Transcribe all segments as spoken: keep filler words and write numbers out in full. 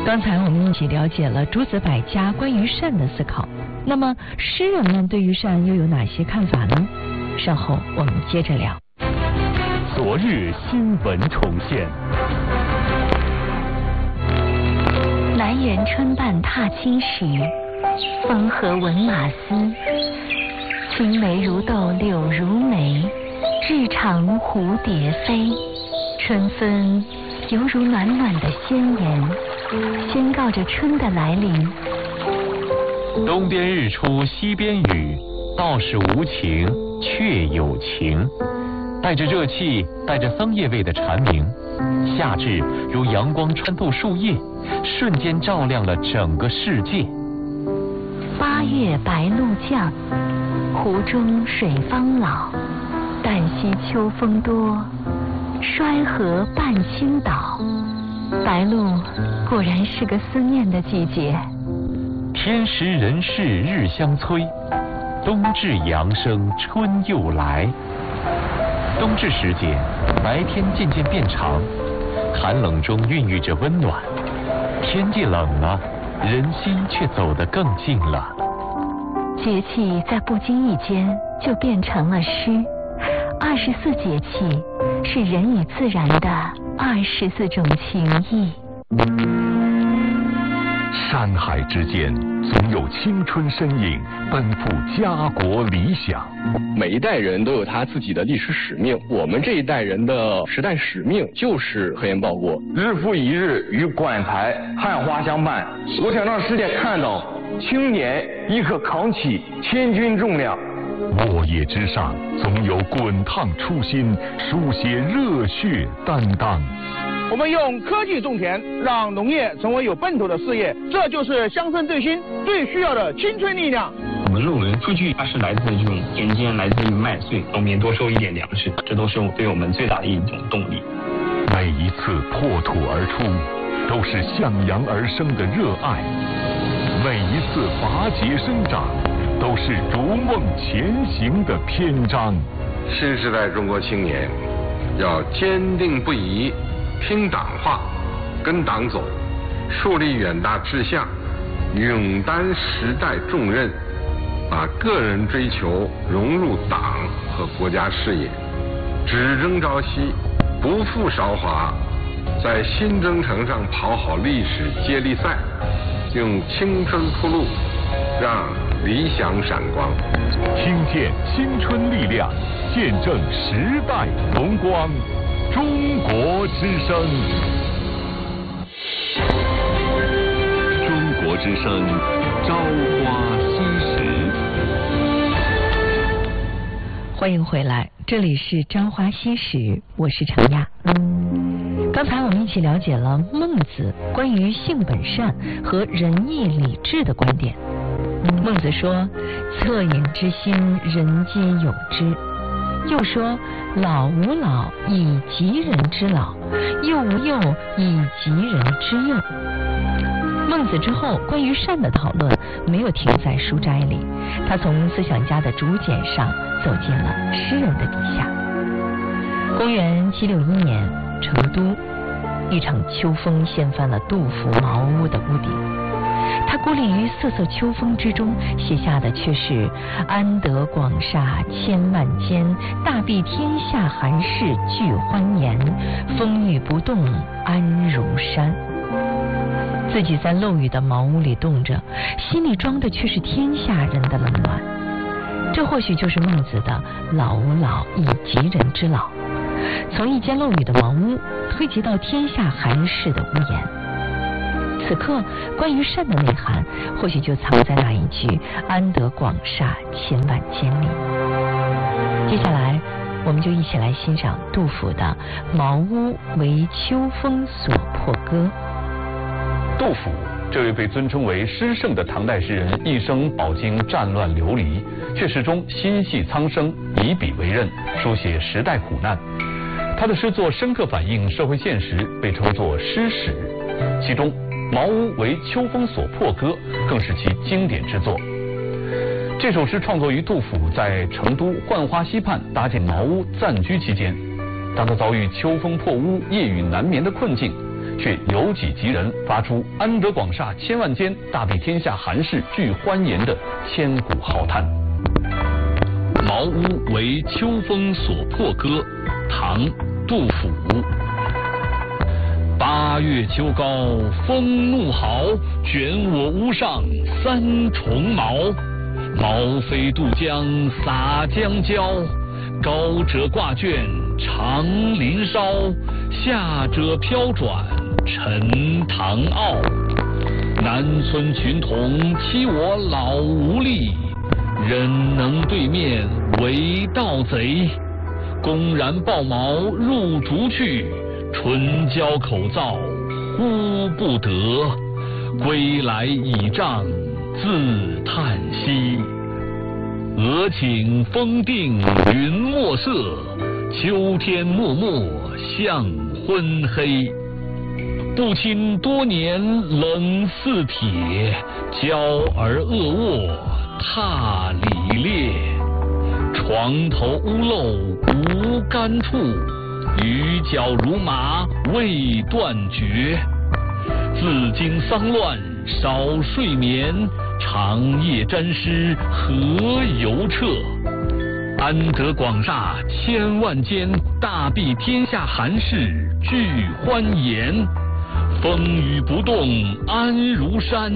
刚才我们一起了解了诸子百家关于善的思考，那么诗人们对于善又有哪些看法呢？稍后我们接着聊。 昨日新闻重现。 南园春半踏青时，风和闻马嘶。青梅如豆柳如眉，日长蝴蝶飞。春分犹如暖暖的宣言，宣告着春的来临。 东边日出西边雨，道是无晴却有晴。带着热气，带着桑叶味的蝉鸣，夏至如阳光穿透树叶，瞬间照亮了整个世界。 八月白露降，湖中水方老。旦夕秋风多，衰河半倾倒。白露果然是个思念的季节。 天时人事日相催，冬至阳生春又来。冬至时节，白天渐渐变长，寒冷中孕育着温暖。天气冷了，人心却走得更近了。 节气在不经意间就变成了诗。二十四节气是人与自然的二十四种情谊。 山海之间，总有青春身影奔赴家国理想。 每一代人都有他自己的历史使命，我们这一代人的时代使命就是和颜报国。 日复一日与馆台汉花相伴，我想让世界看到青年亦可扛起千钧重量。 落叶之上，总有滚烫初心，书写热血担当。 我们用科技种田，让农业成为有奔头的事业，这就是乡村振兴最需要的青春力量。 我们论文数据它是来自这种田间，来自于麦穗，农民多收一点粮食，这都是对我们最大的一种动力。 每一次破土而出，都是向阳而生的热爱；每一次拔节生长，都是逐梦前行的篇章。 新时代中国青年要坚定不移听党话，跟党走，树立远大志向，勇担时代重任，把个人追求融入党和国家事业，只争朝夕，不负韶华，在新征程上跑好历史接力赛，用青春铺路，让理想闪光。 听见青春力量，见证时代荣光。中国之声，中国之声，朝花夕拾。 欢迎回来，这里是朝花夕拾，我是程亚。刚才我们一起了解了孟子关于性本善和仁义礼智的观点。孟子说：“恻隐之心，人皆有之。”又说：“老吾老以及人之老，幼吾幼以及人之幼。”孟子之后，关于善的讨论没有停在书斋里，他从思想家的竹简上走进了诗人的笔下。公元七六一年，成都，一场秋风掀翻了杜甫茅屋的屋顶。他孤立于瑟瑟秋风之中，写下的却是“安得广厦千万间，大庇天下寒士俱欢颜。风雨不动安如山。”自己在漏雨的茅屋里冻着，心里装的却是天下人的冷暖。这或许就是孟子的“老吾老以及人之老”，从一间漏雨的茅屋推及到天下寒士的屋檐。此刻关于善的内涵，或许就藏在那一句“安得广厦千万间”里。接下来我们就一起来欣赏杜甫的《茅屋为秋风所破歌》。 杜甫这位被尊称为诗圣的唐代诗人，一生饱经战乱流离，却始终心系苍生，以笔为刃，书写时代苦难。他的诗作深刻反映社会现实，被称作诗史。其中《茅屋为秋风所破歌》更是其经典之作。这首诗创作于杜甫在成都浣花溪畔搭建茅屋暂居期间，当他遭遇秋风破屋、夜雨难眠的困境， 却由己及人，发出安得广厦千万间，大庇天下寒士俱欢颜的千古豪叹。 茅屋为秋风所破歌，唐·杜甫。八月秋高风怒号，卷我屋上三重茅。茅飞渡江洒江郊，高者挂卷长林梢，下者飘转沉塘坳。南村群童欺我老无力，忍能对面为盗贼。公然抱茅入竹去，唇焦口燥呼不得。归来倚杖自叹息，俄顷风定云墨色，秋天漠漠向昏黑。不亲多年冷似铁，娇儿恶卧踏里裂。床头屋漏无干处，鱼脚如麻未断绝。自经丧乱少睡眠，长夜沾湿何由彻。安得广厦千万间，大庇天下寒士俱欢颜。风雨不动安如山。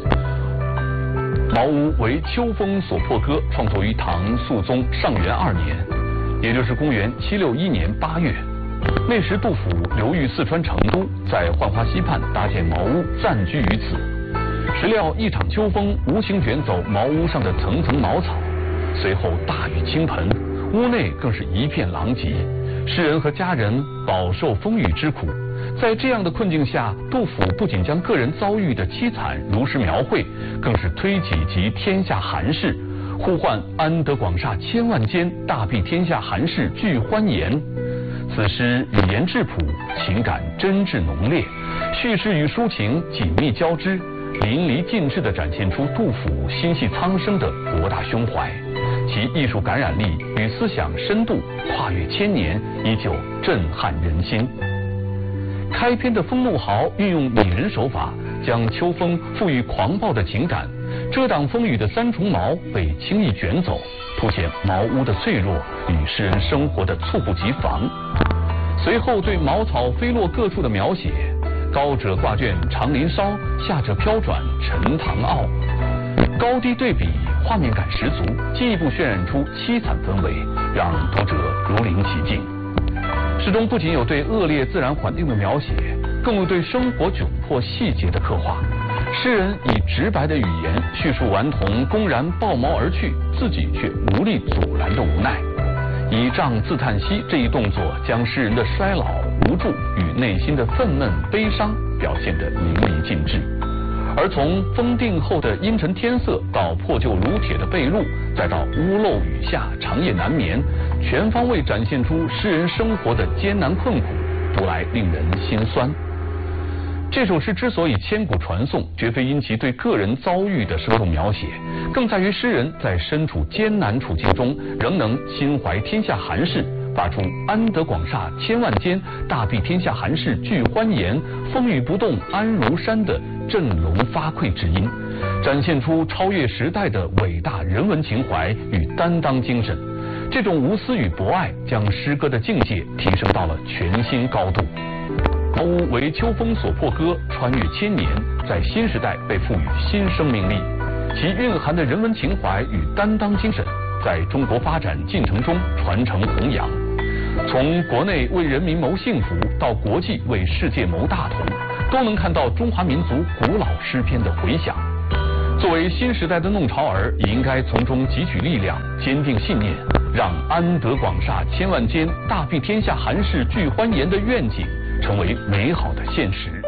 茅屋为秋风所破歌，创作于唐肃宗上元二年，也就是公元七六一年八月。那时杜甫流寓四川成都，在浣花溪畔搭建茅屋，暂居于此。谁料一场秋风无情卷走茅屋上的层层茅草，随后大雨倾盆，屋内更是一片狼藉，诗人和家人饱受风雨之苦。在这样的困境下，杜甫不仅将个人遭遇的凄惨如实描绘，更是推己及天下寒士，呼唤安得广厦千万间，大庇天下寒士俱欢颜。此诗语言质朴，情感真挚浓烈，叙事与抒情紧密交织，淋漓尽致地展现出杜甫心系苍生的博大胸怀，其艺术感染力与思想深度跨越千年，依旧震撼人心。开篇的风怒号运用拟人手法，将秋风赋予狂暴的情感，遮挡风雨的三重茅被轻易卷走，凸显茅屋的脆弱与诗人生活的猝不及防。随后对茅草飞落各处的描写，高者挂卷长林梢，下者飘转沉塘坳，高低对比，画面感十足，进一步渲染出凄惨氛围，让读者如临其境。诗中不仅有对恶劣自然环境的描写，更有对生活窘迫细节的刻画。诗人以直白的语言叙述顽童公然抱茅而去，自己却无力阻拦的无奈。倚杖自叹息这一动作，将诗人的衰老无助与内心的愤懑悲伤表现得淋漓尽致。而从风定后的阴沉天色，到破旧如铁的被褥，再到屋漏雨下长夜难眠，全方位展现出诗人生活的艰难困苦，读来令人心酸。这首诗之所以千古传颂，绝非因其对个人遭遇的生动描写，更在于诗人在身处艰难处境中，仍能心怀天下寒士，发出安得广厦千万间，大庇天下寒士俱欢颜，风雨不动安如山的振聋发聩之音，展现出超越时代的伟大人文情怀与担当精神。这种无私与博爱，将诗歌的境界提升到了全新高度。茅屋为秋风所破歌，穿越千年，在新时代被赋予新生命力，其蕴含的人文情怀与担当精神，在中国发展进程中传承弘扬。从国内为人民谋幸福，到国际为世界谋大同，都能看到中华民族古老诗篇的回响。作为新时代的弄潮儿，也应该从中汲取力量，坚定信念，让安得广厦千万间，大庇天下寒士俱欢颜的愿景成为美好的现实。